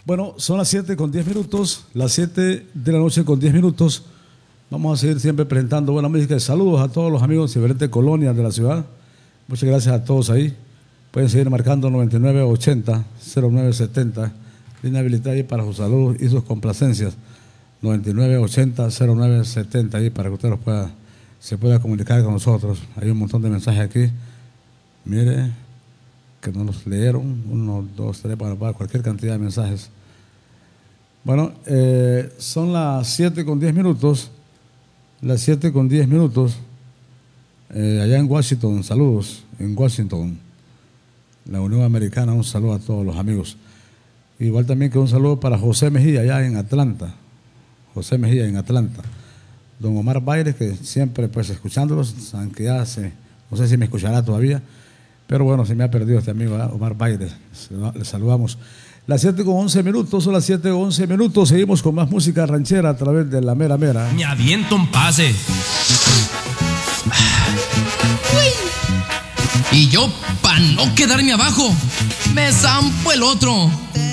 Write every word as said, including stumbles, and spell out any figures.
Bueno, son las siete con diez minutos, las siete de la noche con diez minutos. Vamos a seguir siempre presentando buena música. Saludos a todos los amigos de diferentes colonias de la ciudad. Muchas gracias a todos ahí. Pueden seguir marcando noventa y nueve ochenta cero nueve setenta. Línea habilitada ahí para sus saludos y sus complacencias. noventa y nueve ochenta cero nueve setenta ahí para que usted los pueda, se pueda comunicar con nosotros. Hay un montón de mensajes aquí. Mire, que no los leyeron. Uno, dos, tres, para, para cualquier cantidad de mensajes. Bueno, eh, son las siete con diez minutos. Las siete con diez minutos. Eh, allá en Washington, saludos. En Washington, la Unión Americana, un saludo a todos los amigos. Igual también que un saludo para José Mejía, allá en Atlanta. José Mejía, en Atlanta. Don Omar Baires, que siempre, pues, escuchándolos, aunque ya se, no sé si me escuchará todavía, pero bueno, se me ha perdido este amigo, ¿eh? Omar Baires. Le saludamos. Las siete con once minutos, son las siete con once minutos. Seguimos con más música ranchera a través de la mera mera. Me aviento un pase. Y yo, para no quedarme abajo, me zampo el otro.